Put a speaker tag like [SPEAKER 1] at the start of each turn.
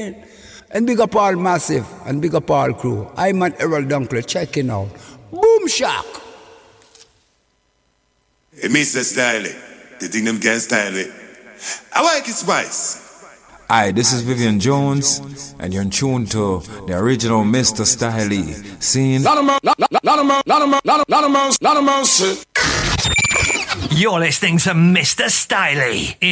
[SPEAKER 1] And big up all Massive and big up all crew. I'm an Errol Dunkley checking out. Boom shock.
[SPEAKER 2] Hey, Mr. Styley. The thing them can style it. I like it spice.
[SPEAKER 3] Hi, this is Vivian Jones, and you're in tune to the original Mr. Styley. Scene.
[SPEAKER 4] You're listening to Mr. Styley.